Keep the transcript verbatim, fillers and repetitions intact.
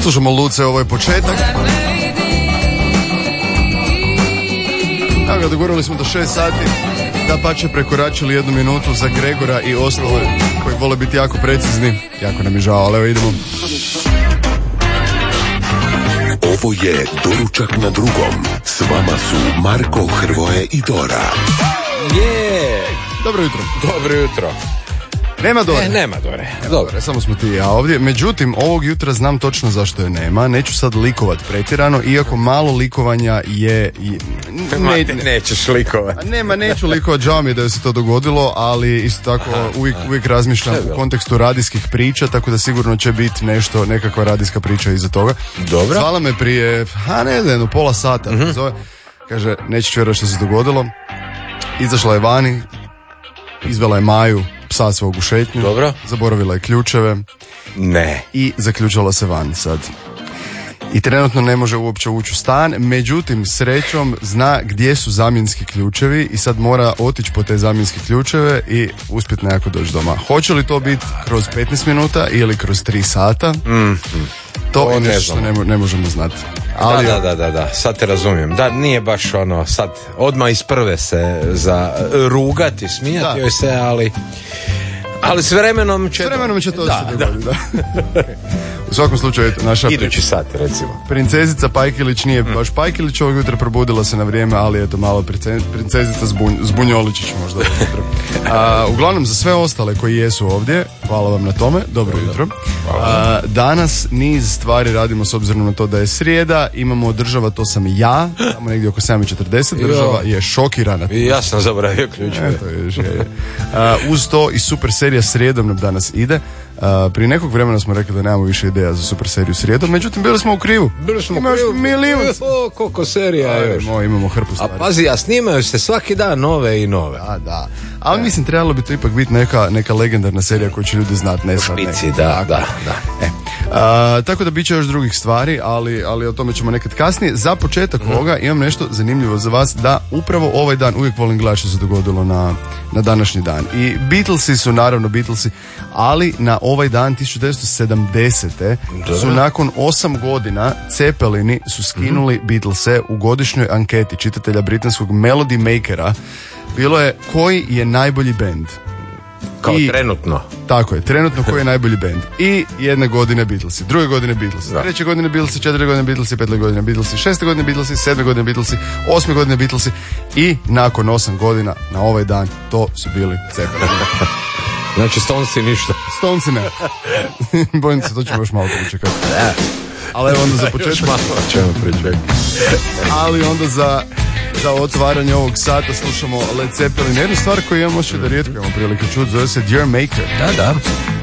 Slušamo Luce, ovo je početak. Evo ga, dogurali smo do šest sati. Da pa će prekoračili jednu minutu za Gregora i ostale koji vole biti jako precizni. Jako nam je žao, ali evo idemo. Ovo je Doručak na drugom. S vama su Marko, Hrvoje i Dora. Je. Dobro jutro. Dobro jutro. Nema Dore. E, nema Dore. Nema Dore, samo smo ti i ja ovdje. Međutim, ovog jutra znam točno zašto je nema. Neću sad likovat pretjerano, iako malo likovanja je... I, ne, ne, nećeš likovat. Nema, neću likovat, žao mi je da je se to dogodilo, ali isto tako aha, uvijek, aha. uvijek razmišljam u kontekstu radijskih priča, tako da sigurno će biti nešto, nekakva radijska priča iza toga. Dobro. Zvala me prije, a ne znam, pola sata. Mm-hmm. Zove, kaže, nećeš vjerovati što se dogodilo. Izašla je vani, izvela je Maju, psa svog u šetnju. Dobro. Zaboravila je ključeve. Ne. I zaključala se van sad. I trenutno ne može uopće ući u stan, međutim srećom zna gdje su zamjenski ključevi i sad mora otići po te zamjenske ključeve i uspjeti nekako doći doma. Hoće li to biti kroz petnaest minuta ili kroz tri sata? Mm. To je nešto što ne, ne možemo znati. Ali... Da, da, da, da, sad te razumijem. Da, nije baš ono, sad odmah iz prve se za rugati, smijati da. Joj se, ali... Ali s vremenom će... S vremenom će to da, se dogoditi, da. da. U svakom slučaju, naša... Idući sat, recimo. Princezica Pajkilić nije mm. baš Pajkilić, ovog jutra probudila se na vrijeme, ali eto malo princezica Zbunj, Zbunjoličić možda ovog jutra. A, uglavnom, za sve ostale koji jesu ovdje, hvala vam na tome, dobro jutro. A, danas niz stvari radimo s obzirom na to da je srijeda, imamo država, to sam ja, tamo negdje oko sedam i četrdeset, država je šokirana. I ja sam zaboravio ključeve. Eto, je, je. A, uz to i super serija Srijedom nam danas ide. Uh, prije nekog vremena smo rekli da nemamo više ideja za super seriju Srijedom, međutim bili smo u krivu. Bili smo Imaš u krivu. Milijun. O, koliko serija je još. Imamo, imamo hrpu stvari. A pazi, a snimaju se svaki dan nove i nove. Da, da. Ali mislim, trebalo bi to ipak biti neka, neka legendarna serija koju će ljudi znati. Ne sad špici, da, da, da, da. E. Uh, tako da bit će još drugih stvari, ali, ali o tome ćemo nekad kasnije. Za početak mm. ovoga imam nešto zanimljivo za vas, da upravo ovaj dan, uvijek volim gledati što se dogodilo na, na današnji dan. I Beatlesi su naravno Beatlesi, ali na ovaj dan tisuću devetsto sedamdesete su nakon osam godina Cepelini su skinuli mm-hmm. Beatlese u godišnjoj anketi čitatelja britanskog Melody Makera. Bilo je koji je najbolji bend. Kao I, trenutno. Tako je, trenutno koji je najbolji bend. I jedne godine Beatlesi, druge godine Beatlesi, da. treće godine Beatlesi, četiri godine Beatlesi, pete godine Beatlesi, šeste godine Beatlesi, sedme godine Beatlesi, osme godine Beatlesi i nakon osam godina na ovaj dan to su bili Cepelini. Znači Stonesi ništa. Stonesi ne. Bojim se, to ćemo još malo pričekati. Ali evo onda za početak. Još malo ćemo pričekati. Ali onda za... za otvaranje ovog sata slušamo Led Zeppelin. Jednu stvar koju imamo še da rijetko imamo prilike čuti, zove se Dear Maker. Da, da.